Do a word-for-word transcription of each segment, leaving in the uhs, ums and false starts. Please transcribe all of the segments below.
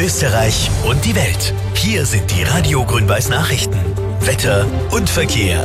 Österreich und die Welt. Hier sind die Radio Grün-Weiß Nachrichten. Wetter und Verkehr.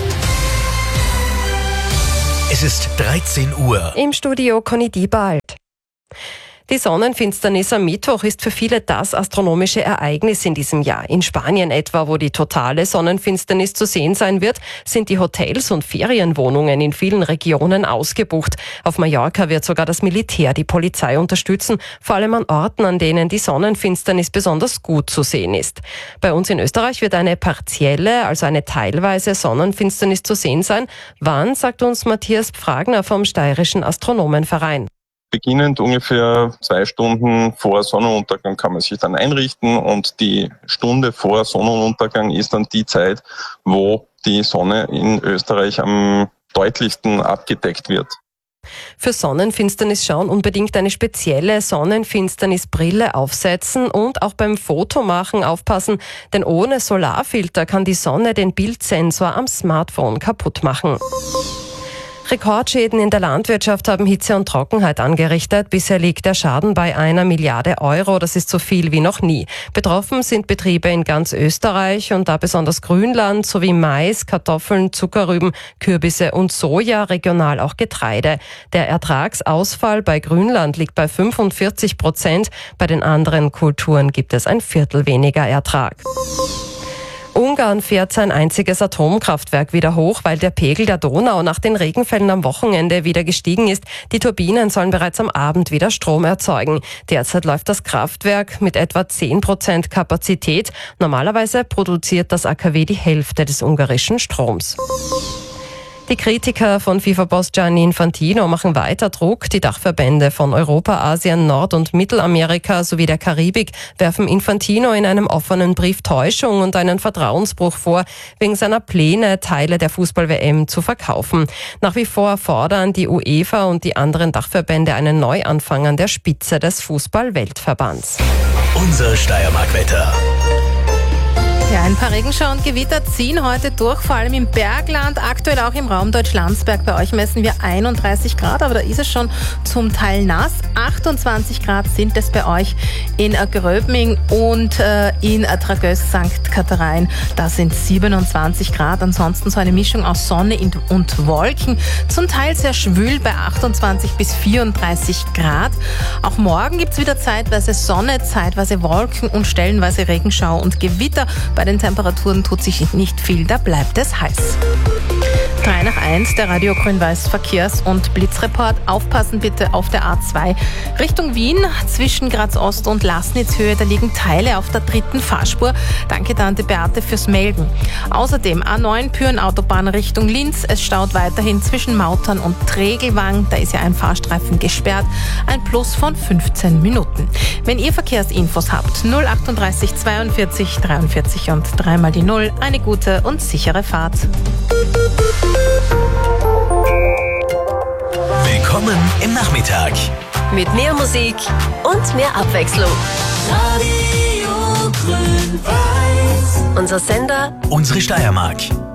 Es ist dreizehn Uhr. Im Studio Conny Diebald. Die Sonnenfinsternis am Mittwoch ist für viele das astronomische Ereignis in diesem Jahr. In Spanien etwa, wo die totale Sonnenfinsternis zu sehen sein wird, sind die Hotels und Ferienwohnungen in vielen Regionen ausgebucht. Auf Mallorca wird sogar das Militär die Polizei unterstützen, vor allem an Orten, an denen die Sonnenfinsternis besonders gut zu sehen ist. Bei uns in Österreich wird eine partielle, also eine teilweise Sonnenfinsternis zu sehen sein. Wann, sagt uns Matthias Pfragner vom Steirischen Astronomenverein. Beginnend ungefähr zwei Stunden vor Sonnenuntergang kann man sich dann einrichten und die Stunde vor Sonnenuntergang ist dann die Zeit, wo die Sonne in Österreich am deutlichsten abgedeckt wird. Für Sonnenfinsternis schauen, unbedingt eine spezielle Sonnenfinsternisbrille aufsetzen und auch beim Fotomachen aufpassen, denn ohne Solarfilter kann die Sonne den Bildsensor am Smartphone kaputt machen. Rekordschäden in der Landwirtschaft haben Hitze und Trockenheit angerichtet. Bisher liegt der Schaden bei einer Milliarde Euro. Das ist so viel wie noch nie. Betroffen sind Betriebe in ganz Österreich und da besonders Grünland sowie Mais, Kartoffeln, Zuckerrüben, Kürbisse und Soja, regional auch Getreide. Der Ertragsausfall bei Grünland liegt bei fünfundvierzig Prozent. Bei den anderen Kulturen gibt es ein Viertel weniger Ertrag. Ungarn fährt sein einziges Atomkraftwerk wieder hoch, weil der Pegel der Donau nach den Regenfällen am Wochenende wieder gestiegen ist. Die Turbinen sollen bereits am Abend wieder Strom erzeugen. Derzeit läuft das Kraftwerk mit etwa zehn Prozent Kapazität. Normalerweise produziert das A K W die Hälfte des ungarischen Stroms. Die Kritiker von FIFA-Boss Gianni Infantino machen weiter Druck. Die Dachverbände von Europa, Asien, Nord- und Mittelamerika sowie der Karibik werfen Infantino in einem offenen Brief Täuschung und einen Vertrauensbruch vor, wegen seiner Pläne, Teile der Fußball-W M zu verkaufen. Nach wie vor fordern die UEFA und die anderen Dachverbände einen Neuanfang an der Spitze des Fußball-Weltverbands. Unser Steiermark-Wetter. Ja, ein paar Regenschauer und Gewitter ziehen heute durch, vor allem im Bergland, aktuell auch im Raum Deutschlandsberg. Bei euch messen wir einunddreißig Grad, aber da ist es schon zum Teil nass. achtundzwanzig Grad sind es bei euch in Gröbming und äh, in Tragös Sankt Katharin. Da sind siebenundzwanzig Grad. Ansonsten so eine Mischung aus Sonne und Wolken. Zum Teil sehr schwül bei achtundzwanzig bis vierunddreißig Grad. Auch morgen gibt es wieder zeitweise Sonne, zeitweise Wolken und stellenweise Regenschauer und Gewitter. Bei den Temperaturen tut sich nicht viel, da bleibt es heiß. drei nach eins, der Radio Grün-Weiß Verkehrs- und Blitzreport. Aufpassen bitte auf der A zwei Richtung Wien zwischen Graz Ost und Laßnitzhöhe. Da liegen Teile auf der dritten Fahrspur. Danke Tante Beate fürs Melden. Außerdem A neun Pyren-Autobahn Richtung Linz. Es staut weiterhin zwischen Mautern und Tregelwang. Da ist ja ein Fahrstreifen gesperrt. Ein Plus von fünfzehn Minuten. Wenn ihr Verkehrsinfos habt, null achtunddreißig zweiundvierzig dreiundvierzig und dreimal die Null. Eine gute und sichere Fahrt. Willkommen im Nachmittag. Mit mehr Musik und mehr Abwechslung. Radio Grün-Weiß. Unser Sender, unsere Steiermark.